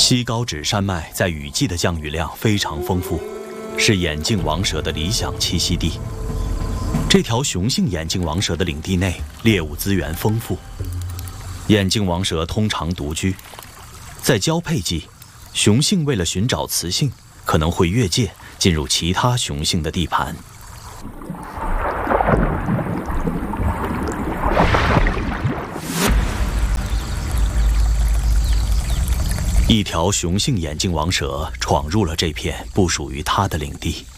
西高纸山脉在雨季的降雨量非常丰富，是眼镜王蛇的理想栖息地。这条雄性眼镜王蛇的领地内猎物资源丰富，眼镜王蛇通常独居，在交配季，雄性为了寻找雌性，可能会越界进入其他雄性的地盘。一条雄性眼镜王蛇闯入了这片不属于它的领地。